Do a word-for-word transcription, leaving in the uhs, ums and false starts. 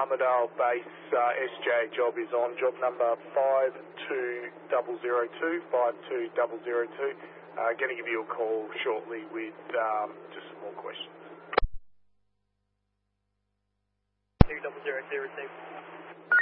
Armidale base uh, S J job is on, job number five two zero zero two, five two zero zero two. Uh, going to give you a call shortly with um, just some more questions. two zero zero two, receive.